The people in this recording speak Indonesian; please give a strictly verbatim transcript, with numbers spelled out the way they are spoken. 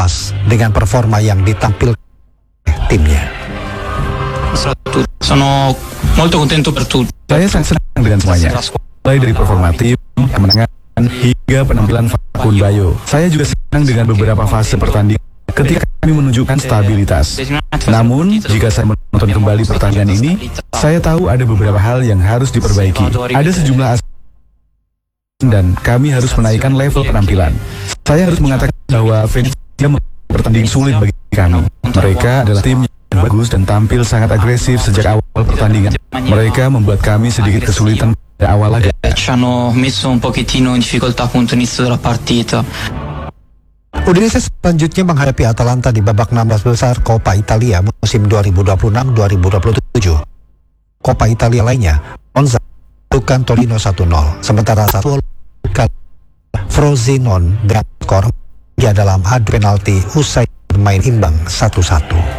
puas dengan performa yang ditampilkan timnya. Sono molto contento per tutti. Saya sangat senang dengan semuanya, mulai dari performa tim, kemenangan, hingga penampilan Fakun Bayo. Saya juga senang dengan beberapa fase pertandingan ketika kami menunjukkan stabilitas. Namun, jika saya menonton kembali pertandingan ini, saya tahu ada beberapa hal yang harus diperbaiki. Ada sejumlah aspek dan kami harus menaikkan level penampilan. Saya harus mengatakan bahwa Venezia bertanding sulit bagi kami. Mereka adalah tim yang bagus dan tampil sangat agresif sejak awal pertandingan. Mereka membuat kami sedikit kesulitan pada awal laga. Ci hanno messo un pochettino in difficoltà appunto inizio della partita. Udinese selanjutnya menghadapi Atalanta di babak enam belas besar Coppa Italia musim dua ribu dua puluh enam dua ribu dua puluh tujuh. Coppa Italia lainnya, Monza mengalahkan Torino satu nol, sementara satu Frosinone dengan skor ya dalam adu penalti usai bermain imbang satu satu.